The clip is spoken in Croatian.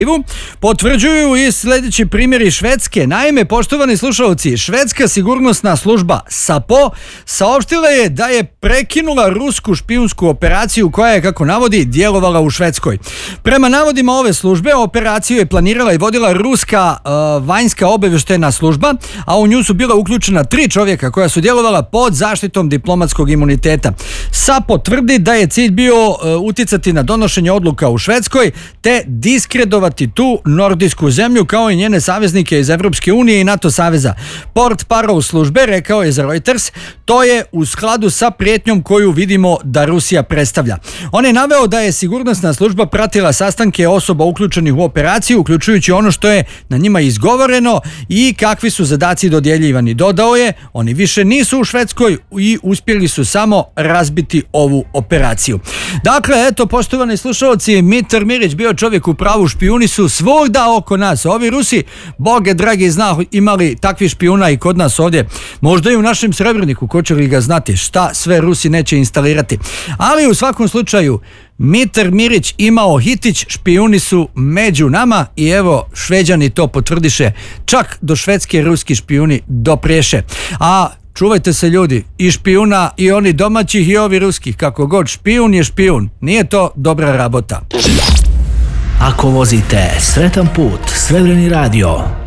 potvrđuju i sljedeći primjeri Švedske. Naime, poštovani slušalci, švedska sigurnosna služba SAPO saopštila je da je prekinula rusku špijunsku operaciju koja je, kako navodi, djelovala u Švedskoj. Prema navodima ove službe, operaciju je planirala i vodila ruska vanjska obavještajna služba, a u nju su bila uključena 3 čovjeka koja su djelovala pod zaštitom diplomatskog imuniteta. SAPO tvrdi da je cilj bio uticati na donošenje odluka u Švedskoj te diskredovati tu nordijsku zemlju kao i njene saveznike iz Evropske unije i NATO saveza. Portparol službe rekao je za Reuters, to je u skladu sa prijetnjom koju vidimo da Rusija predstavlja. On je naveo da je sigurnosna služba pratila sastanke osoba uključenih u operaciju, uključujući ono što je na njima izgovoreno i kakvi su zadaci dodjeljivani. Dodao je, oni više nisu u Švedskoj i uspjeli su samo razbiti ovu operaciju. Dakle, eto, poštovani slušalci, Mitar Mirić bio čovjek u pravu, špijuni su svugda oko nas. Ovi Rusi, Boge dragi, zna imali takvi špijuna i kod nas ovdje. Možda i u našem Srebrniku, ko će li ga znati, šta sve Rusi neće instalirati. Ali u svakom slučaju, Mitar Mirić imao hitić, špijuni su među nama i evo, Šveđani to potvrdiše. Čak do Švedske ruski špijuni dopriješe. A čuvajte se ljudi, i špijuna i oni domaćih i ovi ruskih, kako god, špijun je špijun. Nije to dobra rabota. Ako vozite sretan put, Srebreni radio.